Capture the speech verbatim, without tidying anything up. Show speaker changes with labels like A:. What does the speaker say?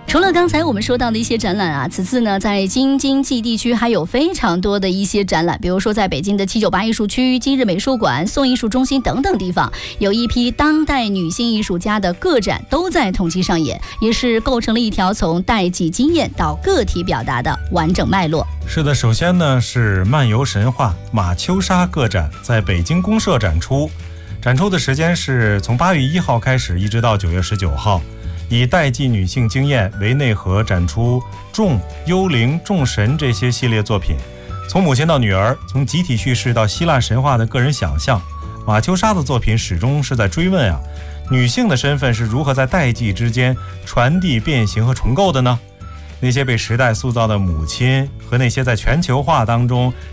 A: 除了刚才我们说到的一些展览啊，此次呢在京津冀地区还有非常多的一些展览，比如说在北京的七九八艺术区、今日美术馆、宋艺术中心等等地方，有一批当代女性艺术家的个展都在同期上演，也是构成了一条从代际经验到个体表达的完整脉络。
B: 是的，首先呢是漫游神话马秋莎个展在北京公社展出，展出的时间是从八月一号开始，一直到九月十九号，以代际女性经验为内核，展出众、幽灵、众神这些系列作品，从母亲到女儿，从集体叙事到希腊神话的个人想象。马秋莎的作品始终是在追问啊，女性的身份是如何在代际之间传递、变形和重构的呢？那些被时代塑造的母亲和那些在全球化当中